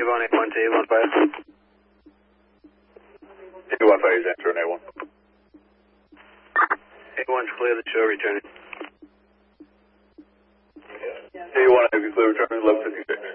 Avon 81 to A1 fire. A1 fire is entering A1. A1's clear the show, returning. A1 is clear, returning, level 56.